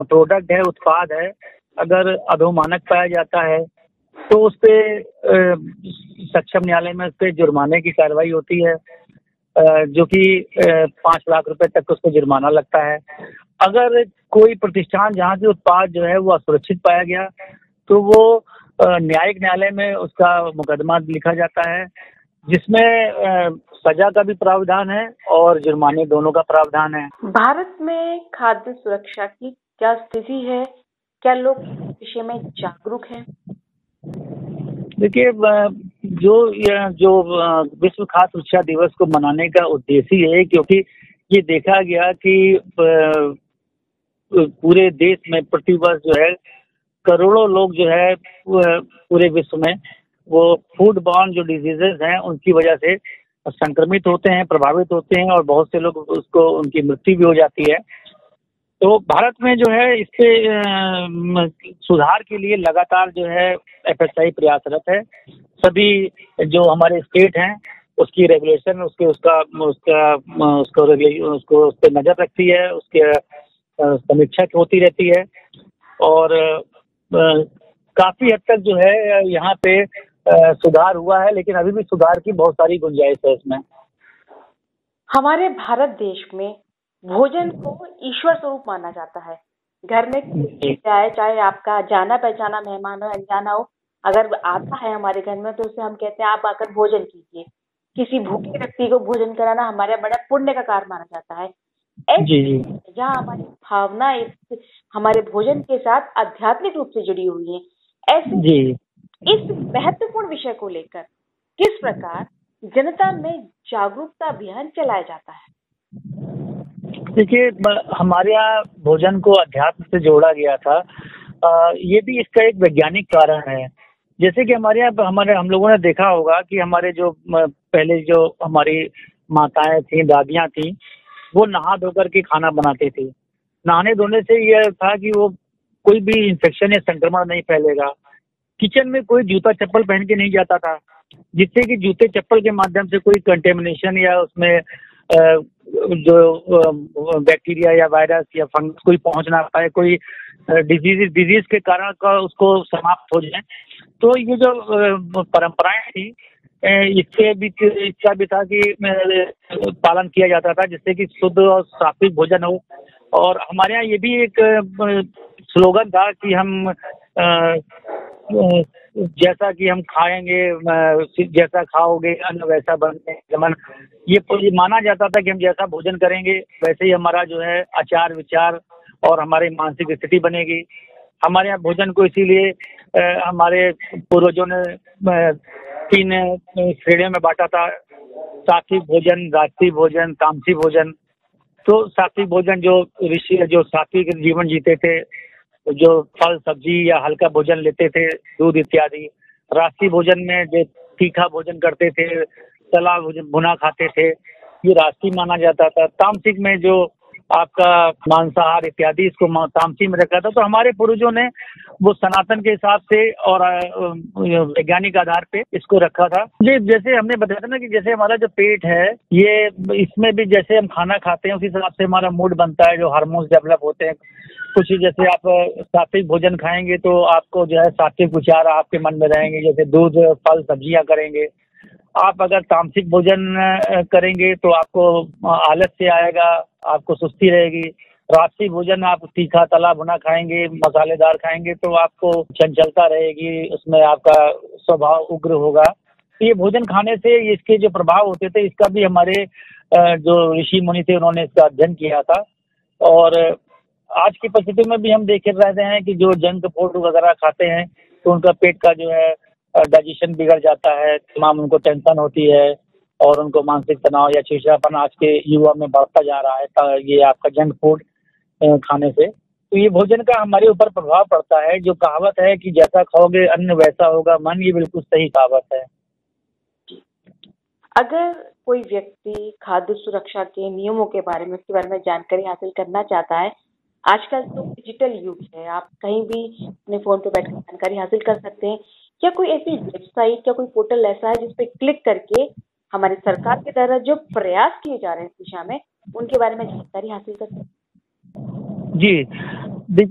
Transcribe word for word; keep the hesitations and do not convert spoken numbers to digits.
Product है, उत्पाद है, अगर अधोमानक पाया जाता है तो उस पे अ, सक्षम न्यायालय में उस पे जुर्माने की कार्रवाई होती है, अ, जो कि अ, पाँच लाख रुपए तक उसको जुर्माना लगता है। अगर कोई प्रतिष्ठान जहाँ से उत्पाद जो है वो असुरक्षित पाया गया तो वो अ, न्यायिक न्यायालय में उसका मुकदमा लिखा जाता है, जिसमें अ, सजा का भी प्रावधान है और जुर्माने दोनों का प्रावधान है। भारत में खाद्य सुरक्षा की क्या स्थिति है? क्या लोग इस विषय में जागरूक हैं? देखिए, अ, जो यह जो अ, विश्व खाद्य सुरक्षा दिवस को मनाने का उद्देश्य ही है, क्योंकि ये देखा गया कि अ, पूरे देश में प्रतिवर्ष जो है करोड़ों लोग जो है अ, पूरे विश्व में वो फूड बॉर्न जो डिजीजेज हैं उनकी वजह से संक्रमित होते हैं, प्रभावित होते हैं और बहुत से लोग उसको उनकी मृत्यु भी हो जाती है। तो भारत में जो है इससे अ, म सुधार के लिए लगातार जो है एफ एस आई प्रयासरत है। सभी जो हमारे स्टेट हैं उसकी रेगुलेशन उसके उसका उसका उसको रेगुले उसको उस पे नज़र रखती है, उसके अ, समीक्षा होती रहती है और अ, काफ़ी हद तक जो है यहाँ पे अ, सुधार हुआ है, लेकिन अभी भी सुधार की बहुत सारी गुंजाइश है इसमें। हमारे भारत देश में भोजन को ईश्वर स्वरूप माना जाता है। घर में कोई भी जाए, चाहे आपका जाना पहचाना मेहमान हो, अनजाना हो, अगर आता है हमारे घर में तो उसे हम कहते हैं आप आकर भोजन कीजिए। किसी भूखे व्यक्ति को भोजन कराना हमारे बड़ा पुण्य का कार्य माना जाता है। जी, जी। जहाँ हमारी भावना इस हमारे भोजन के साथ आध्यात्मिक रूप से जुड़ी हुई है। ऐसे जी। इस महत्वपूर्ण विषय को लेकर किस प्रकार जनता में जागरूकता अभियान चलाया जाता है? देखिए, हमारे यहाँ भोजन को अध्यात्म से जोड़ा गया था। आ, ये भी इसका एक वैज्ञानिक कारण है। जैसे कि हमारे यहाँ हमारे हम लोगों ने देखा होगा कि हमारे जो पहले जो हमारी माताएं थी, दादियाँ थी, वो नहा धोकर के खाना बनाते थे। नहाने धोने से यह था कि वो कोई भी इन्फेक्शन या संक्रमण नहीं फैलेगा। किचन में कोई जूता चप्पल पहन के नहीं जाता था, जिससे कि जूते चप्पल के माध्यम से कोई कंटेमिनेशन या उसमें जो बैक्टीरिया या वायरस या फंगस कोई पहुंच ना पाए, कोई डिजीज डिजीज के कारण का उसको समाप्त हो जाए। तो ये जो परंपराएं थी, इसके भी इसका भी था कि पालन किया जाता था, जिससे कि शुद्ध और सात्विक भोजन हो। और हमारे यहाँ ये भी एक स्लोगन था कि हम जैसा कि हम खाएंगे, जैसा खाओगे अन्न वैसा बने मन। ये माना जाता था कि हम जैसा भोजन करेंगे वैसे ही हमारा जो है आचार विचार और हमारी मानसिक स्थिति बनेगी। हमारे यहाँ भोजन को इसीलिए हमारे पूर्वजों ने तीन श्रेणियों में बांटा था: सात्विक भोजन, राजसी भोजन, तामसी भोजन। तो सात्विक भोजन जो ऋषि जो सात्विक जीवन जीते थे, जो फल सब्जी या हल्का भोजन लेते थे, दूध इत्यादि। राजसी भोजन में जो तीखा भोजन करते थे, तला भुना खाते थे, ये राजसी माना जाता था। तामसिक में जो आपका मांसाहार इत्यादि, इसको तामसी में रखा था। तो हमारे पूर्वजों ने वो सनातन के हिसाब से और वैज्ञानिक आधार पे इसको रखा था। ये जैसे हमने बताया था ना कि जैसे हमारा जो पेट है, ये इसमें भी जैसे हम खाना खाते हैं उसी हिसाब से हमारा मूड बनता है, जो हार्मोन्स डेवलप होते हैं। कुछ जैसे आप सात्विक भोजन खाएंगे तो आपको जो है सात्विक विचार आपके मन में रहेंगे, जैसे दूध फल सब्जियां करेंगे। आप अगर तामसिक भोजन करेंगे तो आपको आलस से आएगा, आपको सुस्ती रहेगी। राजसी भोजन आप तीखा तला भुना खाएंगे, मसालेदार खाएंगे तो आपको चंचलता रहेगी, उसमें आपका स्वभाव उग्र होगा। तो ये भोजन खाने से इसके जो प्रभाव होते थे, इसका भी हमारे जो ऋषि मुनि थे उन्होंने इसका अध्ययन किया था। और आज की परिस्थिति में भी हम देख रहे हैं कि जो जंक फूड वगैरह खाते हैं तो उनका पेट का जो है डाइजेशन बिगड़ जाता है, तमाम उनको टेंशन होती है और उनको मानसिक तनाव या चिड़चिड़ापन आज के युवा में बढ़ता जा रहा है, ये आपका जंक फूड खाने से। तो ये भोजन का हमारे ऊपर प्रभाव पड़ता है। जो कहावत है कि जैसा खाओगे अन्न वैसा होगा मन, ये बिल्कुल सही कहावत है। अगर कोई व्यक्ति खाद्य सुरक्षा के नियमों के बारे में उसके बारे में जानकारी हासिल करना चाहता है, आजकल तो डिजिटल युग है, आप कहीं भी अपने फोन पे बैठकर जानकारी हासिल कर सकते हैं। क्या कोई ऐसी वेबसाइट या कोई पोर्टल ऐसा है जिस पे क्लिक करके हमारी सरकार के द्वारा जो प्रयास किए जा रहे हैं इस दिशा में, उनके बारे में जानकारी हासिल कर सकते हैं? जी।